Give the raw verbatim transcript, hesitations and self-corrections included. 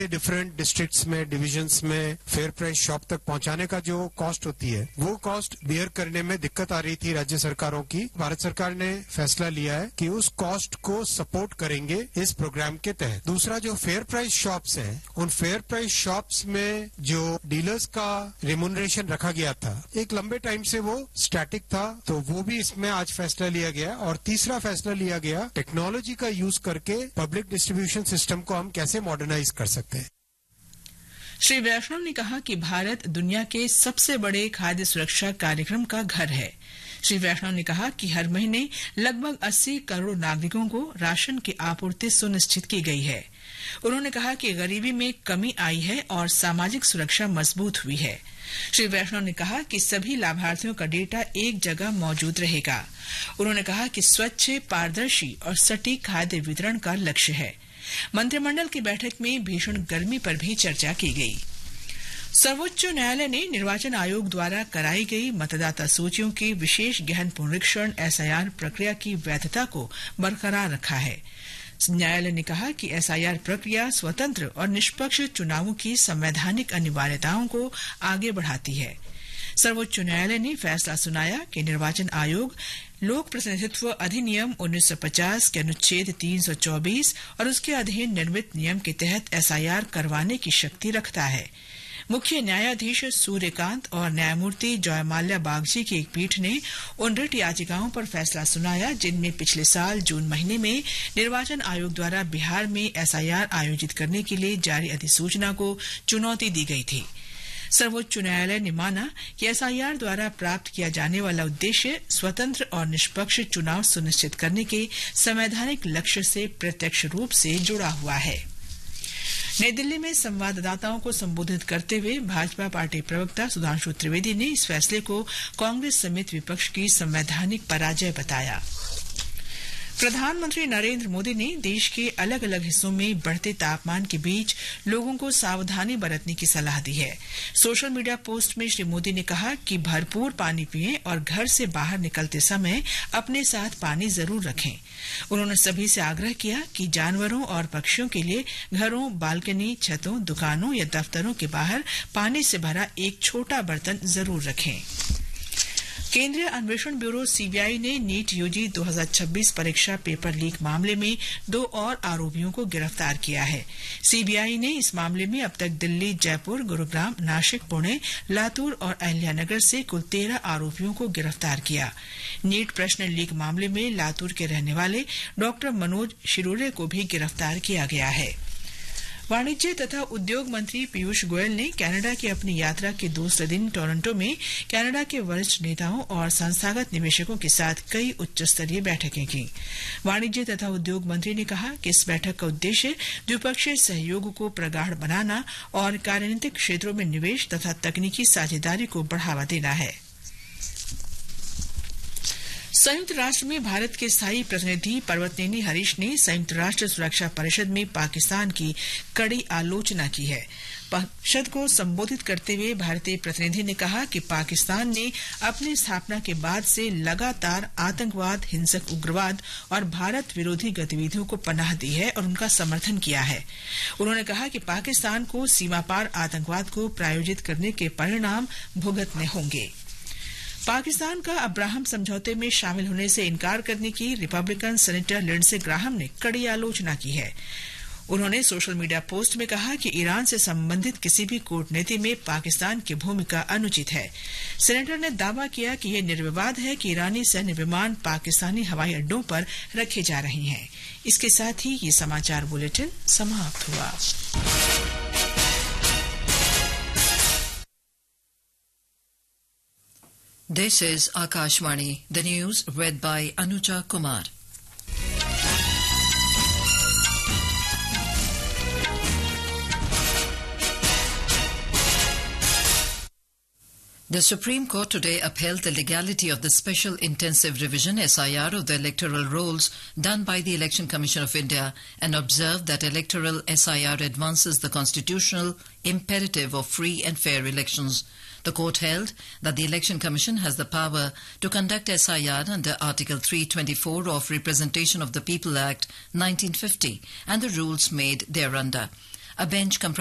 Different districts में, divisions में fair price shop तक पहुंचाने का जो कॉस्ट होती है वो कॉस्ट बियर करने में दिक्कत आ रही थी राज्य सरकारों की। भारत सरकार ने फैसला लिया है कि उस कॉस्ट को सपोर्ट करेंगे इस प्रोग्राम के तहत। दूसरा, जो फेयर प्राइस शॉप्स हैं, उन फेयर प्राइस शॉप्स में जो डीलर्स का रिम्यूनरेशन रखा गया था, एक लंबे टाइम से वो स्टैटिक था, तो वो भी इसमें आज फैसला लिया गया। और तीसरा फैसला लिया गया, टेक्नोलॉजी का यूज करके पब्लिक डिस्ट्रीब्यूशन सिस्टम को हम कैसे मॉडर्नाइज कर सकते हैं। श्री वैष्णव ने कहा कि भारत दुनिया के सबसे बड़े खाद्य सुरक्षा कार्यक्रम का घर है। श्री वैष्णव ने कहा कि हर महीने लगभग अस्सी करोड़ नागरिकों को राशन की आपूर्ति सुनिश्चित की गई है। उन्होंने कहा कि गरीबी में कमी आई है और सामाजिक सुरक्षा मजबूत हुई है। श्री वैष्णव ने कहा कि सभी लाभार्थियों का डेटा एक जगह मौजूद रहेगा। उन्होंने कहा कि स्वच्छ, पारदर्शी और सटीक खाद्य वितरण का लक्ष्य है। मंत्रिमंडल की बैठक में भीषण गर्मी पर भी चर्चा की गई। सर्वोच्च न्यायालय ने निर्वाचन आयोग द्वारा कराई गई मतदाता सूचियों की विशेष गहन पुनरीक्षण एसआईआर प्रक्रिया की वैधता को बरकरार रखा है। न्यायालय ने कहा कि एसआईआर प्रक्रिया स्वतंत्र और निष्पक्ष चुनावों की संवैधानिक अनिवार्यताओं को आगे बढ़ाती है। सर्वोच्च न्यायालय ने फैसला सुनाया कि निर्वाचन आयोग लोक प्रतिनिधित्व अधिनियम उन्नीस सौ पचास के अनुच्छेद तीन सौ चौबीस और उसके अधीन निर्मित नियम के तहत एसआईआर करवाने की शक्ति रखता है। मुख्य न्यायाधीश सूर्यकांत और न्यायमूर्ति जयमाल्या बागची की एक पीठ ने उन रिट याचिकाओं पर फैसला सुनाया जिनमें पिछले साल जून महीने में निर्वाचन आयोग द्वारा बिहार में एसआईआर आयोजित करने के लिए जारी अधिसूचना को चुनौती दी गई थी। सर्वोच्च न्यायालय ने माना कि एसआईआर द्वारा प्राप्त किया जाने वाला उद्देश्य स्वतंत्र और निष्पक्ष चुनाव सुनिश्चित करने के संवैधानिक लक्ष्य से प्रत्यक्ष रूप से जुड़ा हुआ है। नई दिल्ली में संवाददाताओं को संबोधित करते हुए भाजपा पार्टी प्रवक्ता सुधांशु त्रिवेदी ने इस फैसले को कांग्रेस समेत विपक्ष की संवैधानिक पराजय बताया। प्रधानमंत्री नरेंद्र मोदी ने देश के अलग अलग हिस्सों में बढ़ते तापमान के बीच लोगों को सावधानी बरतने की सलाह दी है। सोशल मीडिया पोस्ट में श्री मोदी ने कहा कि भरपूर पानी पिएं और घर से बाहर निकलते समय अपने साथ पानी जरूर रखें। उन्होंने सभी से आग्रह किया कि जानवरों और पक्षियों के लिए घरों, बालकनी, छतों, दुकानों या दफ्तरों के बाहर पानी से भरा एक छोटा बर्तन जरूर रखें। केंद्रीय अन्वेषण ब्यूरो सीबीआई ने नीट यूजी दो हज़ार छब्बीस परीक्षा पेपर लीक मामले में दो और आरोपियों को गिरफ्तार किया है। सीबीआई ने इस मामले में अब तक दिल्ली, जयपुर, गुरुग्राम, नासिक, पुणे, लातूर और अहिल्यानगर से कुल तेरह आरोपियों को गिरफ्तार किया। नीट प्रश्न लीक मामले में लातूर के रहने वाले डॉक्टर मनोज शिरोरे को भी गिरफ्तार किया गया है। वाणिज्य तथा उद्योग मंत्री पीयूष गोयल ने कनाडा की अपनी यात्रा के दूसरे दिन टोरंटो में कनाडा के वरिष्ठ नेताओं और संस्थागत निवेशकों के साथ कई उच्च स्तरीय बैठकें की। वाणिज्य तथा उद्योग मंत्री ने कहा कि इस बैठक का उद्देश्य द्विपक्षीय सहयोग को प्रगाढ़ बनाना और कार्यनीतिक क्षेत्रों में निवेश तथा तकनीकी साझेदारी को बढ़ावा देना है। संयुक्त राष्ट्र में भारत के स्थायी प्रतिनिधि पर्वतनेनी हरीश ने संयुक्त राष्ट्र सुरक्षा परिषद में पाकिस्तान की कड़ी आलोचना की है। परिषद को संबोधित करते हुए भारतीय प्रतिनिधि ने कहा कि पाकिस्तान ने अपनी स्थापना के बाद से लगातार आतंकवाद, हिंसक उग्रवाद और भारत विरोधी गतिविधियों को पनाह दी है और उनका समर्थन किया है। उन्होंने कहा कि पाकिस्तान को सीमा पार आतंकवाद को प्रायोजित करने के परिणाम भुगतने होंगे। पाकिस्तान का अब्राहम समझौते में शामिल होने से इनकार करने की रिपब्लिकन सेनेटर लिंडसे ग्राहम ने कड़ी आलोचना की है। उन्होंने सोशल मीडिया पोस्ट में कहा कि ईरान से संबंधित किसी भी कूटनीति में पाकिस्तान की भूमिका अनुचित है। सेनेटर ने दावा किया कि यह निर्विवाद है कि ईरानी सैन्य विमान पाकिस्तानी हवाई अड्डों पर रखे जा रहे हैं। इसके साथ ही ये समाचार बुलेटिन समाप्त हुआ। This is Akashvani, the news read by Anuja Kumar. The Supreme Court today upheld the legality of the Special Intensive Revision S I R of the electoral rolls done by the Election Commission of India and observed that electoral S I R advances the constitutional imperative of free and fair elections. The court held that the Election Commission has the power to conduct S I R under Article three twenty-four of Representation of the People Act nineteen fifty and the rules made thereunder. A bench comprising